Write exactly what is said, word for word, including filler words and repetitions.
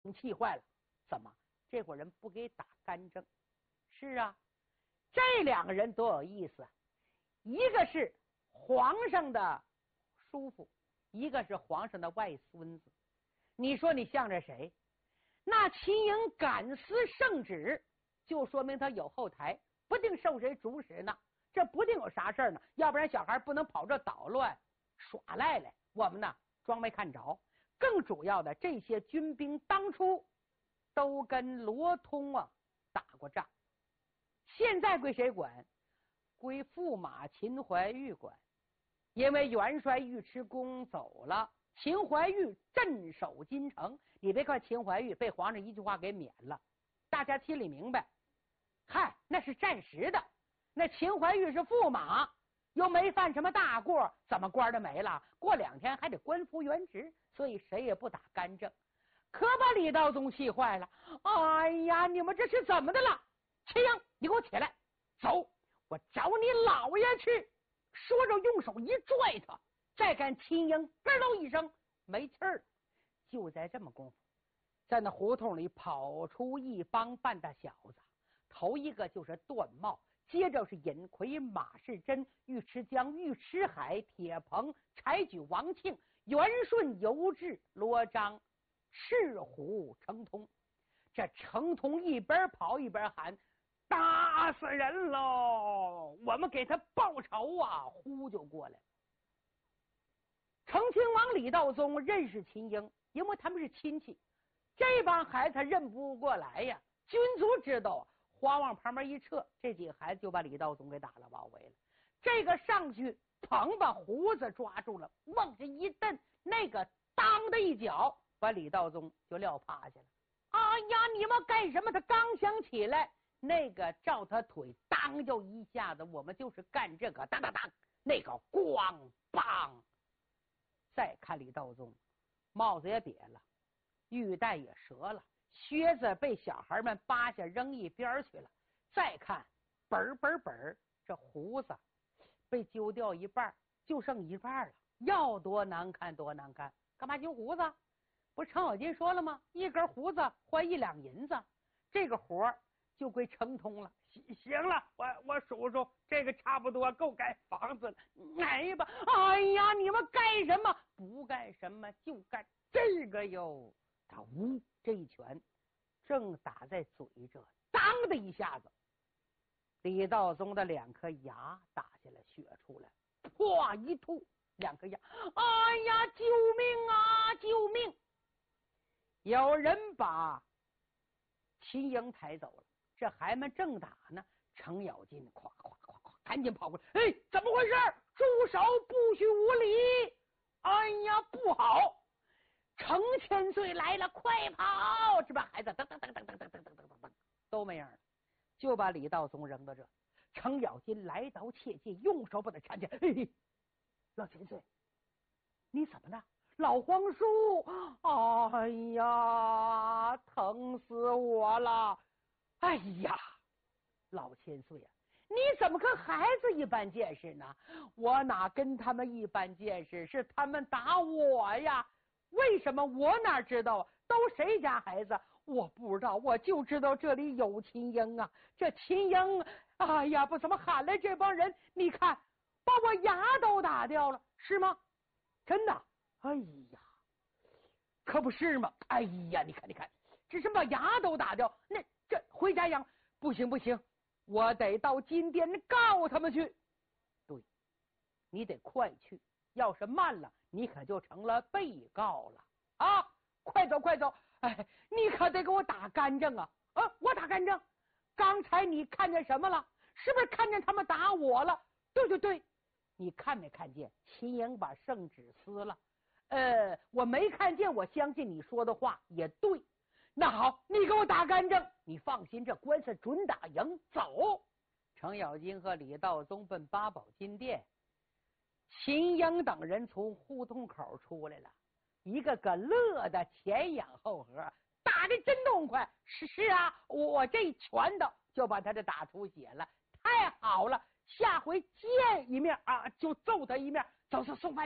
气坏了，怎么这伙人不给打干政？是啊，这两个人多有意思，一个是皇上的叔父，一个是皇上的外孙子。你说你向着谁？那秦营敢思圣旨，就说明他有后台，不定受谁主使呢，这不定有啥事儿呢，要不然小孩不能跑这捣乱耍赖来，我们呢装没看着。更主要的，这些军兵当初都跟罗通啊打过仗，现在归谁管？归驸马秦怀玉管。因为元帅尉迟恭走了，秦怀玉镇守京城。你别看秦怀玉被皇上一句话给免了，大家心里明白，嗨，那是暂时的。那秦怀玉是驸马，又没犯什么大过，怎么官都没了？过两天还得官复原职，所以谁也不打干政。可把李道宗气坏了，哎呀，你们这是怎么的了？秦英，你给我起来，走，我找你老爷去。说着用手一拽他，再看秦英咯喽一声没气儿。就在这么功夫，在那胡同里跑出一帮半大小子，头一个就是段茂，接着是尹逵、马世珍、尉迟江、尉迟海、铁棚、柴举、王庆、元顺、尤志、罗章、赤虎、程通。这程通一边跑一边喊，打死人喽，我们给他报仇啊！呼就过来。成亲王李道宗认识秦英，因为他们是亲戚，这帮孩子他认不过来呀。军卒知道，慌往旁边一撤，这几个孩子就把李道宗给打了，包围了。这个上去捧把胡子抓住了，往这一蹬，那个当的一脚把李道宗就撂趴下了。哎呀，你们干什么？他刚想起来，那个照他腿当就一下子，我们就是干这个当当当，那个咣梆。再看李道宗，帽子也瘪了，玉带也折了，靴子被小孩们扒下扔一边去了。再看本本本，这胡子被揪掉一半，就剩一半了，要多难看多难看。干嘛揪胡子？不是程咬金说了吗？一根胡子换一两银子，这个活就归程通了。行了，我我数数，这个差不多够盖房子了。来吧！哎呀，你们干什么？不干什么，就干这个哟。他呜这一拳正打在嘴这，当的一下子，李道宗的两颗牙打下来，血出来，哗一吐，两颗牙。哎呀，救命啊！救命！有人把秦英抬走了。这孩们正打呢，程咬金咵咵咵咵赶紧跑过来，哎，怎么回事？住手！不许无礼！哎呀，不好！程千岁来了，快跑！这帮孩子噔噔噔噔噔噔噔噔噔噔都没样了，就把李道宗扔到这。程咬金来到切近，用手把他搀起来。嘿嘿，老千岁，你怎么了？老皇叔，哎呀，疼死我了！哎呀，老千岁啊，你怎么跟孩子一般见识呢？我哪跟他们一般见识，是他们打我呀。为什么？我哪知道？都谁家孩子？我不知道，我就知道这里有秦英啊。这秦英，哎呀，不怎么喊来这帮人，你看把我牙都打掉了，是吗？真的？哎呀，可不是吗？哎呀，你看你看，这是把牙都打掉，那这回家养。不行不行，我得到金殿告他们去。对，你得快去，要是慢了，你可就成了被告了啊！快走快走！哎，你可得给我打干政啊！啊，我打干政？刚才你看见什么了？是不是看见他们打我了？对对对，你看没看见秦英把圣旨撕了？呃，我没看见，我相信你说的话也对。那好，你给我打干政，你放心，这官司准打赢。走！程咬金和李道宗奔八宝金殿，秦英等人从胡同口出来了，一个个乐得前仰后合，打的真痛快。是是啊，我这拳头就把他这打出血了，太好了，下回见一面啊就揍他一面。走，送饭。